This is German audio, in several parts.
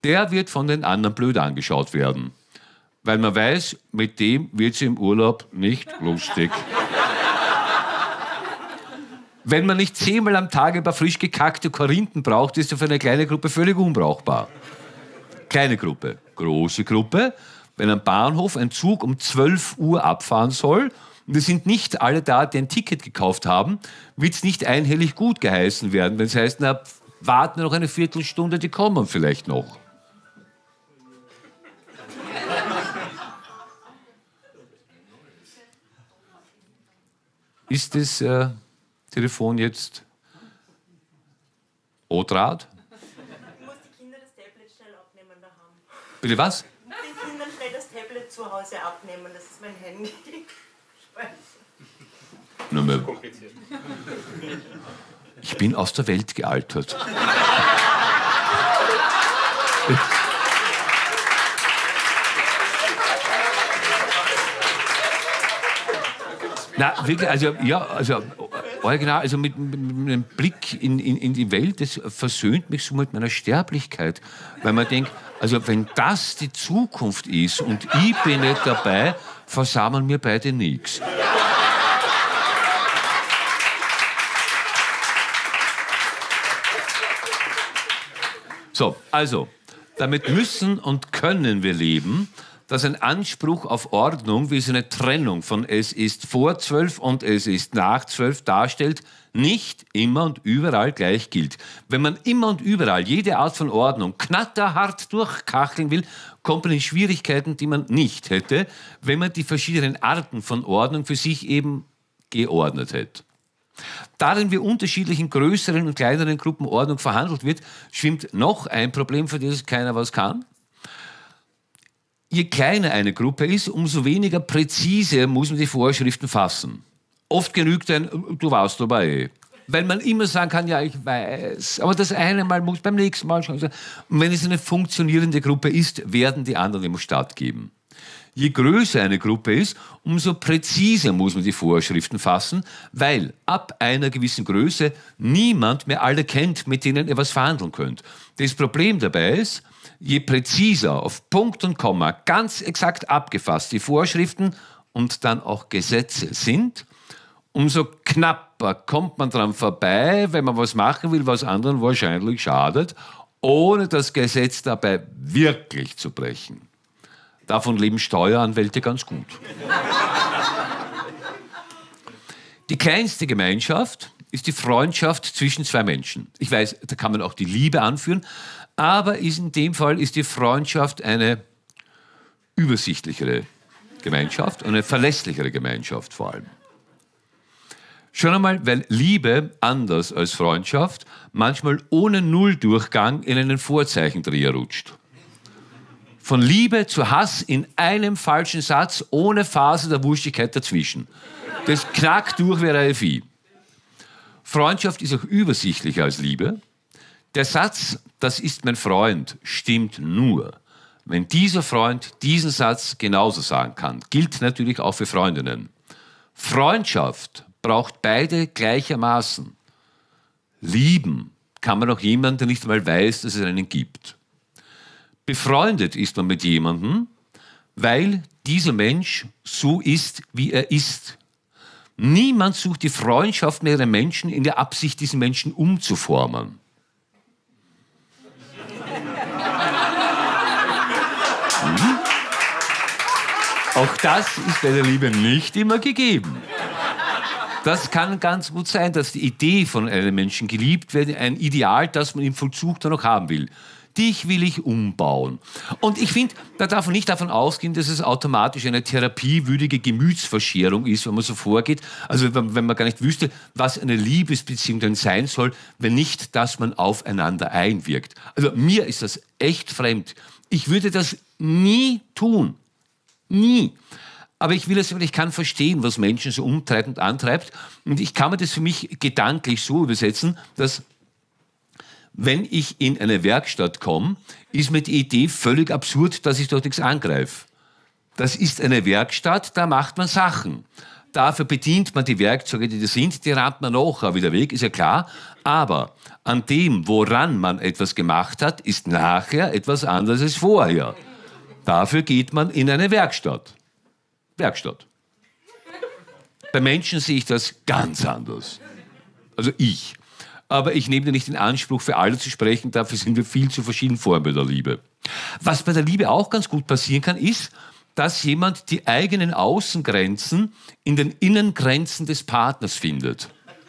der wird von den anderen blöd angeschaut werden. Weil man weiß, mit dem wird es im Urlaub nicht lustig. Wenn man nicht 10-mal am Tag ein paar frisch gekackte Korinthen braucht, ist er für eine kleine Gruppe völlig unbrauchbar. Kleine Gruppe. Große Gruppe. Wenn am Bahnhof ein Zug um 12 Uhr abfahren soll und es sind nicht alle da, die ein Ticket gekauft haben, wird es nicht einhellig gut geheißen werden, wenn es heißt, na, warten wir noch eine Viertelstunde, die kommen vielleicht noch. Ist das Telefon jetzt O-Draht? Ich muss die Kinder das Tablet schnell abnehmen daheim. Bitte was? Ich muss den Kindern schnell das Tablet zu Hause abnehmen, das ist mein Handy. Nur mehr. Ich bin aus der Welt gealtert. Na, wirklich, also, ja, also, original, also mit einem Blick in die Welt, das versöhnt mich so mit meiner Sterblichkeit. Weil man denkt, also, wenn das die Zukunft ist und ich bin nicht dabei, versammeln wir beide nichts. So, also, damit müssen und können wir leben, dass ein Anspruch auf Ordnung, wie es eine Trennung von es ist vor 12 und es ist nach 12 darstellt, nicht immer und überall gleich gilt. Wenn man immer und überall jede Art von Ordnung knatterhart durchkacheln will, kommt man in Schwierigkeiten, die man nicht hätte, wenn man die verschiedenen Arten von Ordnung für sich eben geordnet hätte. Darin wie unterschiedlichen größeren und kleineren Gruppen Ordnung verhandelt wird, schwimmt noch ein Problem, für das keiner was kann. Je kleiner eine Gruppe ist, umso weniger präzise muss man die Vorschriften fassen. Oft genügt ein, du warst dabei. Weil man immer sagen kann, ja, ich weiß, aber das eine Mal muss beim nächsten Mal schon sein. Und wenn es eine funktionierende Gruppe ist, werden die anderen immer stattgeben. Je größer eine Gruppe ist, umso präziser muss man die Vorschriften fassen, weil ab einer gewissen Größe niemand mehr alle kennt, mit denen ihr was verhandeln könnt. Das Problem dabei ist, je präziser, auf Punkt und Komma, ganz exakt abgefasst die Vorschriften und dann auch Gesetze sind, umso knapper kommt man dran vorbei, wenn man was machen will, was anderen wahrscheinlich schadet, ohne das Gesetz dabei wirklich zu brechen. Davon leben Steueranwälte ganz gut. Die kleinste Gemeinschaft ist die Freundschaft zwischen zwei Menschen. Ich weiß, da kann man auch die Liebe anführen, aber in dem Fall ist die Freundschaft eine übersichtlichere Gemeinschaft und eine verlässlichere Gemeinschaft vor allem. Schon einmal, weil Liebe, anders als Freundschaft, manchmal ohne Nulldurchgang in einen Vorzeichendreher rutscht. Von Liebe zu Hass in einem falschen Satz, ohne Phase der Wurstigkeit dazwischen. Das knackt durch wie ein Vieh. Freundschaft ist auch übersichtlicher als Liebe. Der Satz, das ist mein Freund, stimmt nur, wenn dieser Freund diesen Satz genauso sagen kann. Gilt natürlich auch für Freundinnen. Freundschaft braucht beide gleichermaßen. Lieben kann man auch jemanden, der nicht einmal weiß, dass es einen gibt. Befreundet ist man mit jemandem, weil dieser Mensch so ist, wie er ist. Niemand sucht die Freundschaft mit einem Menschen in der Absicht, diesen Menschen umzuformen. Auch das ist bei der Liebe nicht immer gegeben. Das kann ganz gut sein, dass die Idee von einem Menschen geliebt wird, ein Ideal, das man im Vollzug dann noch haben will. Dich will ich umbauen. Und ich finde, da darf man nicht davon ausgehen, dass es automatisch eine therapiewürdige Gemütsverscherung ist, wenn man so vorgeht. Also wenn man gar nicht wüsste, was eine Liebesbeziehung denn sein soll, wenn nicht, dass man aufeinander einwirkt. Also mir ist das echt fremd. Ich würde das nie tun. Nie. Aber ich will es, ich kann verstehen, was Menschen so umtreibt und antreibt. Und ich kann mir das für mich gedanklich so übersetzen, dass wenn ich in eine Werkstatt komme, ist mir die Idee völlig absurd, dass ich dort nichts angreife. Das ist eine Werkstatt, da macht man Sachen. Dafür bedient man die Werkzeuge, die da sind, die rammt man nachher wieder weg, ist ja klar. Aber an dem, woran man etwas gemacht hat, ist nachher etwas anderes als vorher. Dafür geht man in eine Werkstatt. Werkstatt. Bei Menschen sehe ich das ganz anders. Also ich. Aber ich nehme nicht in Anspruch, für alle zu sprechen. Dafür sind wir viel zu verschieden Formen der Liebe. Was bei der Liebe auch ganz gut passieren kann, ist, dass jemand die eigenen Außengrenzen in den Innengrenzen des Partners findet.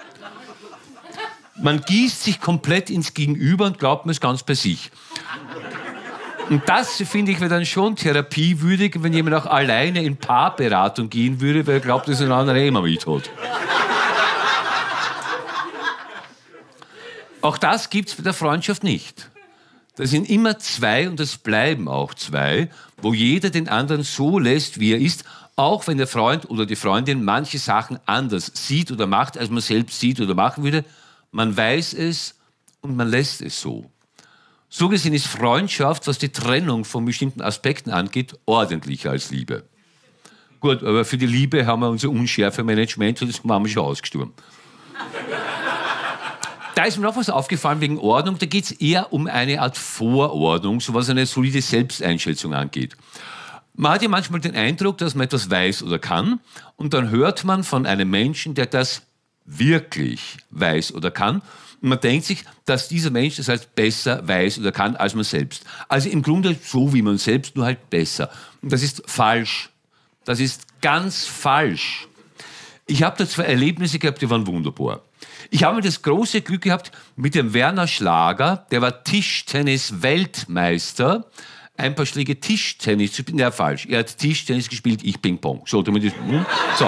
Man gießt sich komplett ins Gegenüber und glaubt, man ist ganz bei sich. Und das, finde ich, wäre dann schon therapiewürdig, wenn jemand auch alleine in Paarberatung gehen würde, weil er glaubt, dass er einen anderen immer mit hat. Auch das gibt es bei der Freundschaft nicht. Das sind immer zwei und das bleiben auch zwei, wo jeder den anderen so lässt, wie er ist, auch wenn der Freund oder die Freundin manche Sachen anders sieht oder macht, als man selbst sieht oder machen würde. Man weiß es und man lässt es so. So gesehen ist Freundschaft, was die Trennung von bestimmten Aspekten angeht, ordentlicher als Liebe. Gut, aber für die Liebe haben wir unser Unschärfe-Management und das haben wir schon ausgestorben. Da ist mir noch was aufgefallen wegen Ordnung. Da geht es eher um eine Art Vorordnung, so was eine solide Selbsteinschätzung angeht. Man hat ja manchmal den Eindruck, dass man etwas weiß oder kann und dann hört man von einem Menschen, der das wirklich weiß oder kann. Und man denkt sich, dass dieser Mensch das halt besser weiß oder kann als man selbst. Also im Grunde so wie man selbst, nur halt besser. Und das ist falsch. Das ist ganz falsch. Ich habe da zwei Erlebnisse gehabt, die waren wunderbar. Ich habe das große Glück gehabt mit dem Werner Schlager, der war Tischtennis-Weltmeister, ein paar Schläge Tischtennis zu spielen. Ja, falsch. Er hat Tischtennis gespielt, ich Ping-Pong. So, damit ist, so.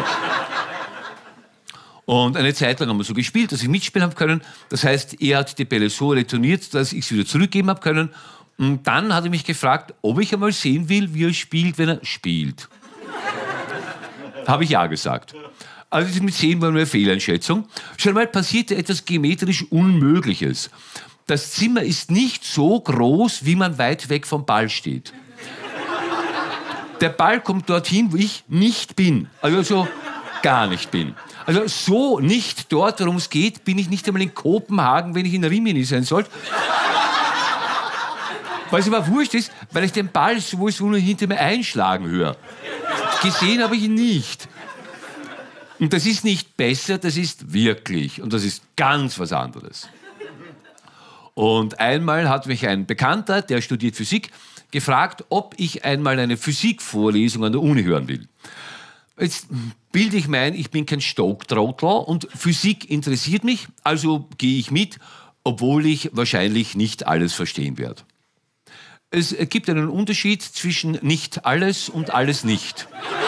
Und eine Zeit lang haben wir so gespielt, dass ich mitspielen habe können. Das heißt, er hat die Bälle so retourniert, dass ich sie wieder zurückgeben habe können. Und dann hat er mich gefragt, ob ich einmal sehen will, wie er spielt, wenn er spielt. Habe ich ja gesagt. Also das mit 10 war nur eine Fehleinschätzung. Schon mal passierte etwas geometrisch Unmögliches. Das Zimmer ist nicht so groß, wie man weit weg vom Ball steht. Der Ball kommt dorthin, wo ich nicht bin. Also so gar nicht bin. Also so nicht dort, worum es geht, bin ich nicht einmal in Kopenhagen, wenn ich in Rimini sein sollte. Was aber wurscht ist, weil ich den Ball sowieso nur hinter mir einschlagen höre. Gesehen habe ich ihn nicht. Und das ist nicht besser, das ist wirklich. Und das ist ganz was anderes. Und einmal hat mich ein Bekannter, der studiert Physik, gefragt, ob ich einmal eine Physikvorlesung an der Uni hören will. Jetzt bilde ich mir ein, ich bin kein Stocktrottel und Physik interessiert mich, also gehe ich mit, obwohl ich wahrscheinlich nicht alles verstehen werde. Es gibt einen Unterschied zwischen nicht alles und alles nicht.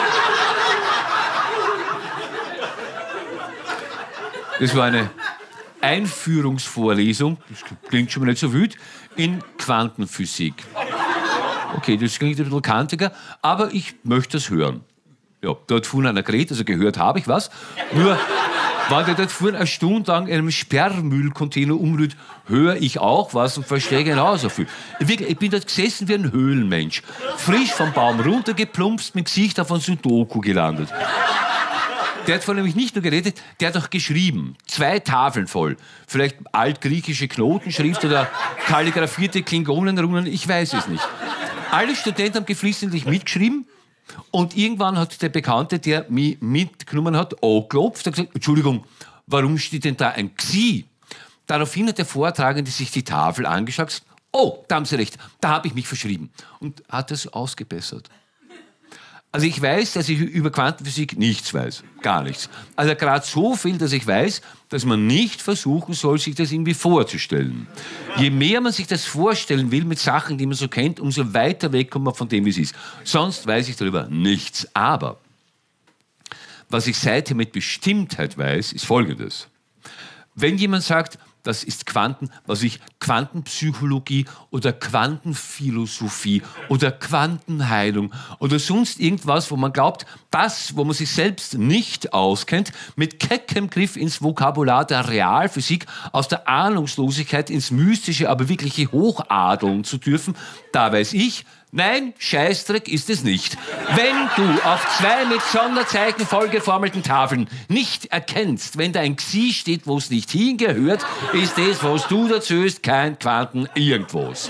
Das war eine Einführungsvorlesung, das klingt schon mal nicht so wild, in Quantenphysik. Okay, das klingt ein bisschen kantiger, aber ich möchte das hören. Ja, dort fuhr einer geredet, also gehört habe ich was. Nur, weil der dort fuhr eine Stunde lang in einem Sperrmüllcontainer umrührt, höre ich auch was und verstehe genauso viel. Wirklich, ich bin dort gesessen wie ein Höhlenmensch. Frisch vom Baum runtergeplumpst, mit Gesicht auf ein Sudoku gelandet. Der hat vor nämlich nicht nur geredet, der hat auch geschrieben. 2 Tafeln voll. Vielleicht altgriechische Knotenschrift oder kalligrafierte Klingonenrunen, ich weiß es nicht. Alle Studenten haben geflissentlich mitgeschrieben und irgendwann hat der Bekannte, der mich mitgenommen hat, angeklopft und gesagt, Entschuldigung, warum steht denn da ein Xi? Daraufhin hat der Vortragende sich die Tafel angeschaut und gesagt, oh, da haben Sie recht, da habe ich mich verschrieben. Und hat das ausgebessert. Also ich weiß, dass ich über Quantenphysik nichts weiß. Gar nichts. Also gerade so viel, dass ich weiß, dass man nicht versuchen soll, sich das irgendwie vorzustellen. Je mehr man sich das vorstellen will mit Sachen, die man so kennt, umso weiter weg kommt man von dem, wie es ist. Sonst weiß ich darüber nichts. Aber was ich seither mit Bestimmtheit weiß, ist Folgendes. Wenn jemand sagt, das ist Quantenpsychologie oder Quantenphilosophie oder Quantenheilung oder sonst irgendwas, wo man glaubt, das, wo man sich selbst nicht auskennt, mit keckem Griff ins Vokabular der Realphysik, aus der Ahnungslosigkeit ins Mystische, aber wirkliche hochadeln zu dürfen, da weiß ich, Nein, Scheißdreck ist es nicht. Wenn du auf 2 mit Sonderzeichen vollgeformelten Tafeln nicht erkennst, wenn da ein Xi steht, wo es nicht hingehört, ist das, was du dazu ist, kein Quanten irgendwas.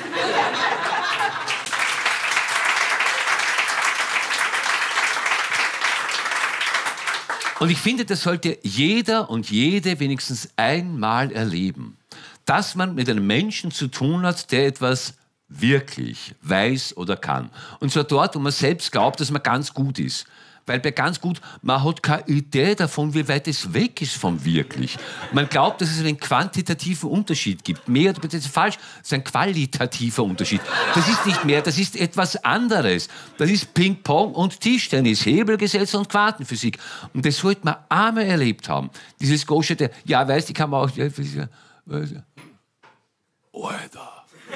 Und ich finde, das sollte jeder und jede wenigstens einmal erleben, dass man mit einem Menschen zu tun hat, der etwas wirklich weiß oder kann. Und zwar dort, wo man selbst glaubt, dass man ganz gut ist. Weil bei ganz gut, man hat keine Idee davon, wie weit es weg ist vom wirklich. Man glaubt, dass es einen quantitativen Unterschied gibt. Mehr, das ist falsch, das ist ein qualitativer Unterschied. Das ist nicht mehr, das ist etwas anderes. Das ist Ping-Pong und Tischtennis, Hebelgesetz und Quantenphysik. Und das sollte man einmal erlebt haben. Dieses Gosche, der, ja, weißt, ich kann man auch... Alter.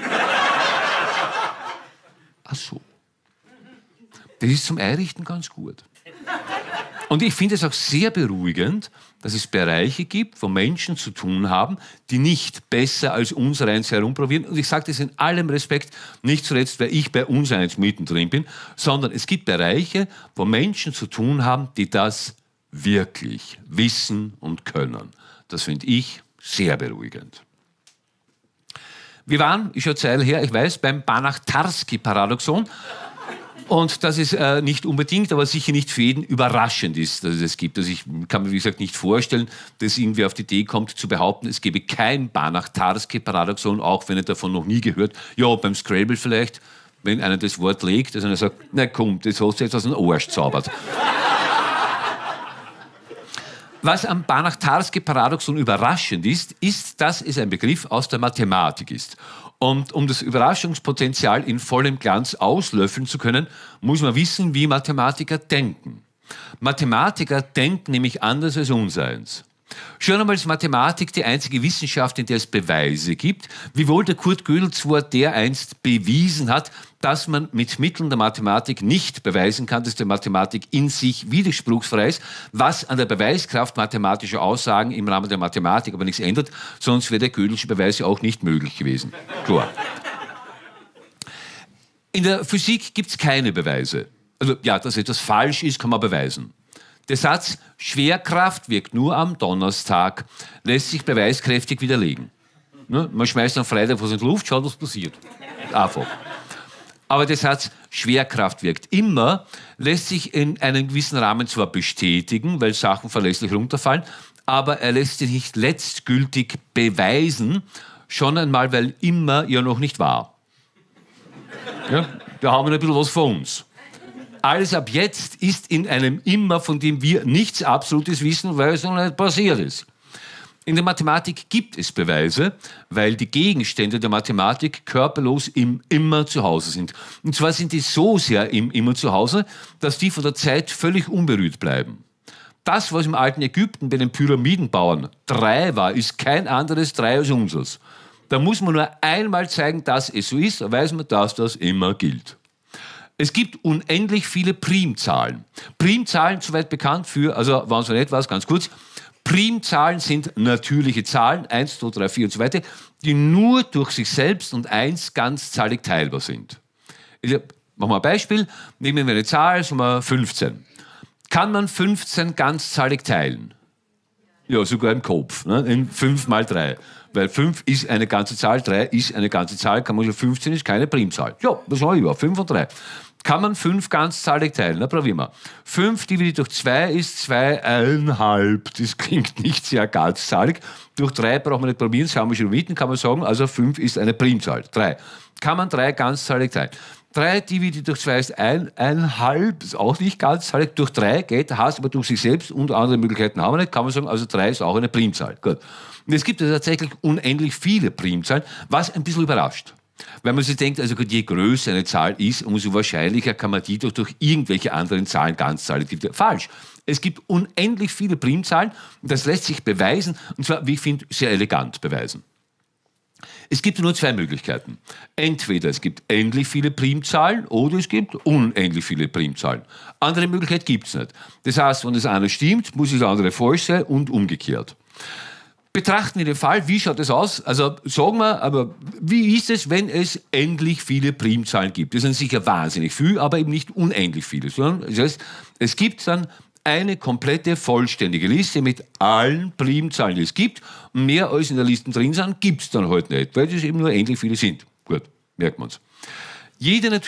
Ach so. Das ist zum Einrichten ganz gut. Und ich finde es auch sehr beruhigend, dass es Bereiche gibt, wo Menschen zu tun haben, die nicht besser als unsereins herumprobieren. Und ich sage das in allem Respekt, nicht zuletzt, weil ich bei unsereins mittendrin bin, sondern es gibt Bereiche, wo Menschen zu tun haben, die das wirklich wissen und können. Das finde ich sehr beruhigend. Wir waren, ist schon eine Zeit her, ich weiß, beim Banach-Tarski-Paradoxon. Und dass es nicht unbedingt, aber sicher nicht für jeden überraschend ist, dass es es gibt. Also ich kann mir, wie gesagt, nicht vorstellen, dass irgendwie auf die Idee kommt, zu behaupten, es gebe kein Banach-Tarski-Paradoxon, auch wenn er davon noch nie gehört. Ja, beim Scrabble vielleicht, wenn einer das Wort legt, dass einer sagt, na komm, das hast du jetzt aus dem Arsch zaubert. Was am Banach-Tarski-Paradoxon überraschend ist, ist, dass es ein Begriff aus der Mathematik ist. Und um das Überraschungspotenzial in vollem Glanz auslöffeln zu können, muss man wissen, wie Mathematiker denken. Mathematiker denken nämlich anders als unsereins. Schon einmal ist Mathematik die einzige Wissenschaft, in der es Beweise gibt, wiewohl der Kurt Gödel zwar dereinst bewiesen hat, dass man mit Mitteln der Mathematik nicht beweisen kann, dass die Mathematik in sich widerspruchsfrei ist, was an der Beweiskraft mathematischer Aussagen im Rahmen der Mathematik aber nichts ändert, sonst wäre der Gödelsche Beweis ja auch nicht möglich gewesen. Klar. In der Physik gibt es keine Beweise. Also ja, dass etwas falsch ist, kann man beweisen. Der Satz, Schwerkraft wirkt nur am Donnerstag, lässt sich beweiskräftig widerlegen. Man schmeißt am Freitag was in die Luft, schaut, was passiert. Einfach. Aber der Satz, Schwerkraft wirkt immer, lässt sich in einem gewissen Rahmen zwar bestätigen, weil Sachen verlässlich runterfallen, aber er lässt sich nicht letztgültig beweisen, schon einmal, weil immer ja noch nicht war. Ja, da haben wir ein bisschen was von uns. Alles ab jetzt ist in einem Immer, von dem wir nichts Absolutes wissen, weil es noch nicht passiert ist. In der Mathematik gibt es Beweise, weil die Gegenstände der Mathematik körperlos im Immer zu Hause sind. Und zwar sind die so sehr im Immer zu Hause, dass die von der Zeit völlig unberührt bleiben. Das, was im alten Ägypten bei den Pyramidenbauern 3 war, ist kein anderes 3 als unseres. Da muss man nur einmal zeigen, dass es so ist, da weiß man, dass das immer gilt. Es gibt unendlich viele Primzahlen. Primzahlen, soweit bekannt für, also waren es nicht was, ganz kurz. Primzahlen sind natürliche Zahlen, 1, 2, 3, 4 und so weiter, die nur durch sich selbst und 1 ganzzahlig teilbar sind. Machen wir ein Beispiel. Nehmen wir eine Zahl, sagen wir 15. Kann man 15 ganzzahlig teilen? Ja, sogar im Kopf. Ne? In 5 mal 3. Weil 5 ist eine ganze Zahl, 3 ist eine ganze Zahl, kann man sagen, 15 ist keine Primzahl. Ja, was haben wir über? 5 und 3. Kann man 5 ganzzahlig teilen? Na, probieren wir. 5 dividiert durch 2 ist 2,5. Das klingt nicht sehr ganzzahlig. Durch 3 braucht man nicht probieren, das haben wir schon überwitten, kann man sagen, also 5 ist eine Primzahl. 3. Kann man 3 ganzzahlig teilen? 3 dividiert durch 2 ist 1,5, ist auch nicht ganzzahlig. Durch 3 geht, heißt aber durch sich selbst und andere Möglichkeiten haben wir nicht, kann man sagen, also 3 ist auch eine Primzahl. Gut. Und es gibt ja tatsächlich unendlich viele Primzahlen, was ein bisschen überrascht. Weil man sich denkt, also je größer eine Zahl ist, umso wahrscheinlicher kann man die durch irgendwelche anderen Zahlen ganzzahlig. Falsch. Es gibt unendlich viele Primzahlen und das lässt sich beweisen, und zwar, wie ich finde, sehr elegant beweisen. Es gibt nur 2 Möglichkeiten. Entweder es gibt endlich viele Primzahlen oder es gibt unendlich viele Primzahlen. Andere Möglichkeit gibt es nicht. Das heißt, wenn das eine stimmt, muss das andere falsch sein und umgekehrt. betrachten wir den Fall, wie schaut es aus? Also sagen wir, aber wie ist es, wenn es endlich viele Primzahlen gibt? Das sind sicher wahnsinnig viele, aber eben nicht unendlich viele. Sondern das heißt, es gibt dann eine komplette, vollständige Liste mit allen Primzahlen, die es gibt. Und mehr als in der Liste drin sind, gibt es dann halt nicht, weil es eben nur endlich viele sind. Gut, merkt man es. Jede